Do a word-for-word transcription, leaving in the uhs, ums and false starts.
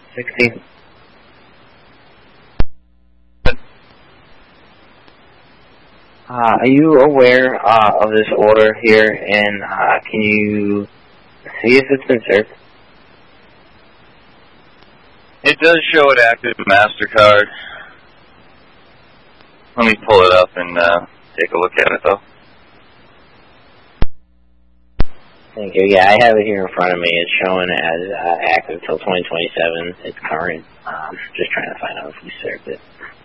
sixty. Uh, are you aware uh, of this order here, and uh, can you see if it's been served? It does show it active MasterCard. Let me pull it up and uh, take a look at it, though. Thank you. Yeah, I have it here in front of me. It's showing as uh, active till twenty twenty-seven. It's current. Um, just trying to find out if we served it.